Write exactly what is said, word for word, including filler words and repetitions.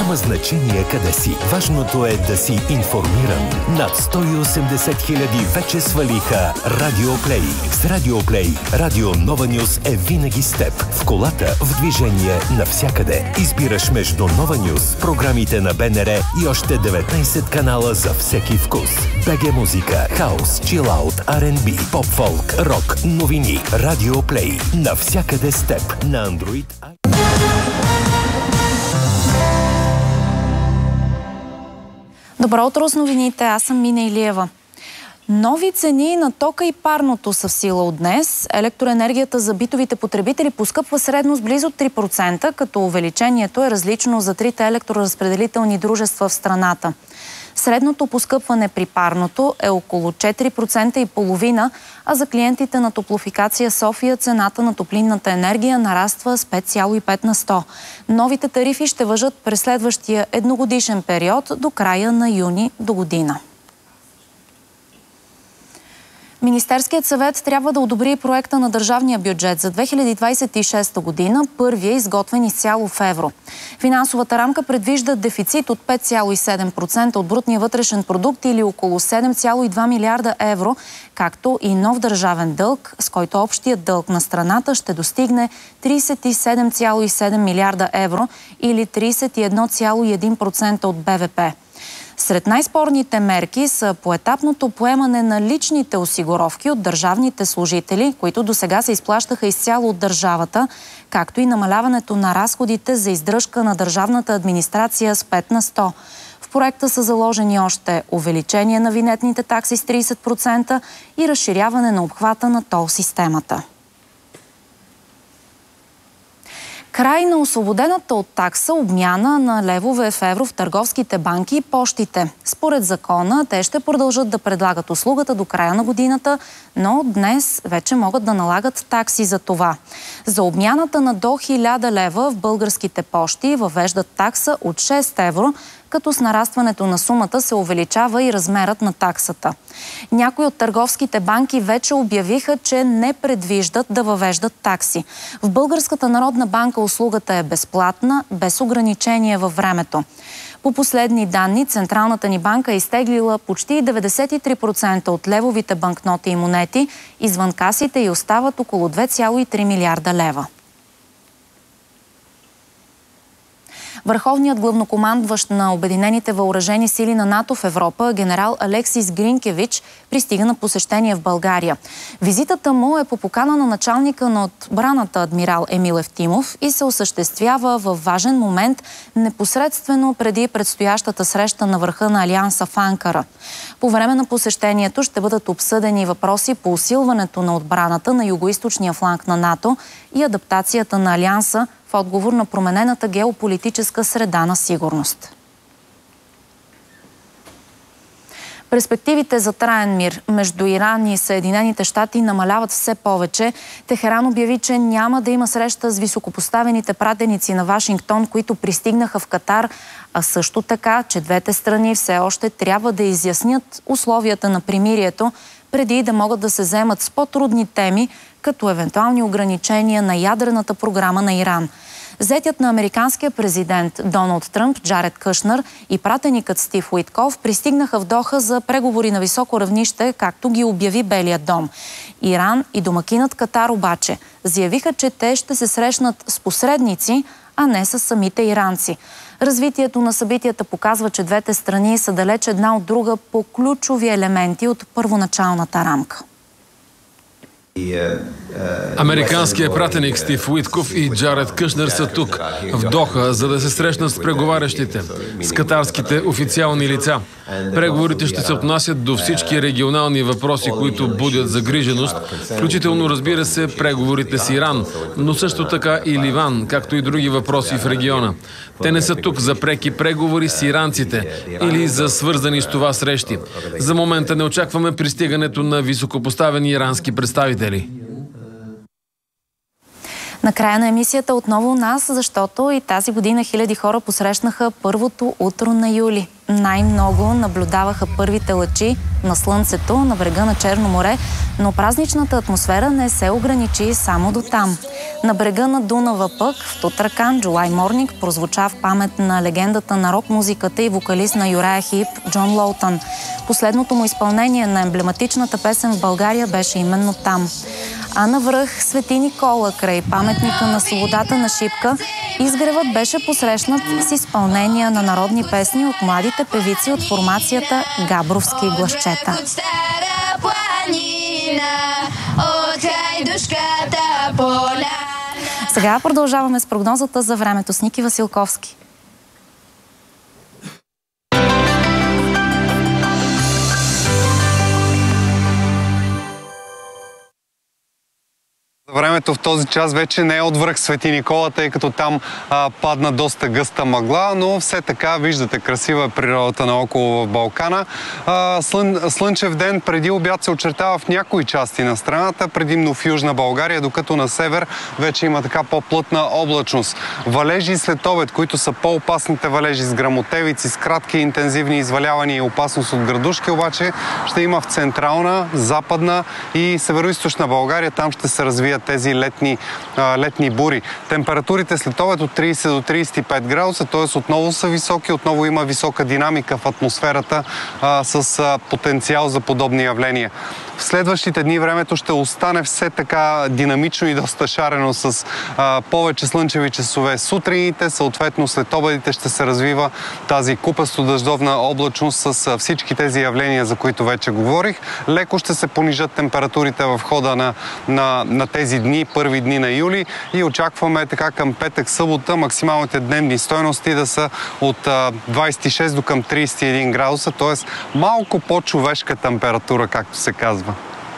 Няма значение къде си. Важното е да си информиран. Над сто и осемдесет хиляди вече свалиха Радио Плей. С Радио Плей, Радио Нова Нюз е винаги с теб. В колата, в движение, навсякъде. Избираш между Нова Нюз, програмите на БНР и още деветнайсет канала за всеки вкус. БГ музика, хаус, чилаут, Ар енд Би, поп-фолк, рок, новини. Радио Плей. Навсякъде с теб. На Android. Добро утро с новините. Аз съм Мина Илиева. Нови цени на тока и парното са в сила от днес. Електроенергията за битовите потребители поскъпва средно с близо три процента, като увеличението е различно за трите електроразпределителни дружества в страната. Средното поскъпване при парното е около четири процента и половина, а за клиентите на Топлофикация София цената на топлинната енергия нараства с пет цяло и пет на сто. Новите тарифи ще важат през следващия едногодишен период до края на юни до година. Министерският съвет трябва да одобри проекта на държавния бюджет за две хиляди двадесет и шеста година, първия изготвен изцяло в евро. Финансовата рамка предвижда дефицит от пет цяло и седем процента от брутния вътрешен продукт или около седем цяло и два милиарда евро, както и нов държавен дълг, с който общият дълг на страната ще достигне тридесет и седем цяло и седем милиарда евро или тридесет и едно цяло и един процента от Б В П. Сред най-спорните мерки са поетапното поемане на личните осигуровки от държавните служители, които досега се изплащаха изцяло от държавата, както и намаляването на разходите за издръжка на държавната администрация с пет на сто. В проекта са заложени още увеличение на винетните такси с тридесет процента и разширяване на обхвата на тол системата. Край на освободената от такса обмяна на левове в евро в търговските банки и пощите. Според закона, те ще продължат да предлагат услугата до края на годината, но днес вече могат да налагат такси за това. За обмяната на до хиляда лева в българските пощи въвеждат такса от шест евро, като с нарастването на сумата се увеличава и размерът на таксата. Някои от търговските банки вече обявиха, че не предвиждат да въвеждат такси. В Българската народна банка услугата е безплатна, без ограничение във времето. По последни данни, Централната ни банка е изтеглила почти деветдесет и три процента от левовите банкноти и монети, извън касите и остават около две цяло и три милиарда лева. Върховният главнокомандващ на Обединените въоръжени сили на НАТО в Европа, генерал Алексис Гринкевич, пристига на посещение в България. Визитата му е по покана на началника на отбраната адмирал Емил Евтимов и се осъществява във важен момент непосредствено преди предстоящата среща на върха на Алианса в Анкара. По време на посещението ще бъдат обсъдени въпроси по усилването на отбраната на югоизточния фланг на НАТО и адаптацията на Алианса в отговор на променената геополитическа среда на сигурност. Перспективите за траен мир между Иран и Съединените щати намаляват все повече. Техеран обяви, че няма да има среща с високопоставените пратеници на Вашингтон, които пристигнаха в Катар, а също така, че двете страни все още трябва да изяснят условията на примирието, преди да могат да се вземат с по-трудни теми, като евентуални ограничения на ядрената програма на Иран. Зетят на американския президент Доналд Тръмп, Джаред Кушнър и пратеникът Стив Уитков пристигнаха в Доха за преговори на високо равнище, както ги обяви Белият дом. Иран и домакинът Катар обаче заявиха, че те ще се срещнат с посредници, а не с самите иранци. Развитието на събитията показва, че двете страни са далеч една от друга по ключови елементи от първоначалната рамка. Американският пратеник Стив Уитков и Джаред Кушнър са тук, в Доха, за да се срещнат с преговарящите, с катарските официални лица. Преговорите ще се отнасят до всички регионални въпроси, които будят загриженост, включително, разбира се, преговорите с Иран, но също така и Ливан, както и други въпроси в региона. Те не са тук за преки преговори с иранците или за свързани с това срещи. За момента не очакваме пристигането на високопоставени ирански представители. Накрая на емисията отново у нас, защото и тази година хиляди хора посрещнаха първото утро на юли. Най-много наблюдаваха първите лъчи на слънцето на брега на Черно море, но празничната атмосфера не се ограничи само до там. На брега на Дунава пък в Тутракан July Morning прозвуча в памет на легендата на рок-музиката и вокалист на Юрая Хип Джон Лоутън. Последното му изпълнение на емблематичната песен в България беше именно там. А на връх Свети Никола, край паметника на свободата на Шипка, изгревът беше посрещнат с изпълнения на народни песни от младите певици от формацията Габровски гласчета. Сега продължаваме с прогнозата за времето с Ники Василковски. Времето в този час вече не е от връх Свети Никола, тъй като там а, падна доста гъста мъгла, но все така виждате красива е природата наоколо в Балкана. А, слън, слънчев ден преди обяд се очертава в някои части на страната, предимно в Южна България, докато на север вече има така по-плътна облачност. Валежи след обед, които са по-опасните валежи с гръмотевици, с кратки интензивни извалявания и опасност от градушки, обаче ще има в централна, западна и североизточна България. Там ще се развият тези летни, а, летни бури. Температурите след обед от трийсет до трийсет и пет градуса, т.е. отново са високи, отново има висока динамика в атмосферата а, с а, потенциал за подобни явления. В следващите дни времето ще остане все така динамично и доста шарено с а, повече слънчеви часове сутрините, съответно след обедите ще се развива тази купасто-дъждовна облачност с а, всички тези явления, за които вече говорих. Леко ще се понижат температурите в хода на, на, на тези дни, първи дни на юли и очакваме така към петък, събота максималните дневни стойности да са от а, двайсет и шест до към трийсет и един градуса, т.е. малко по-човешка температура, както се казва.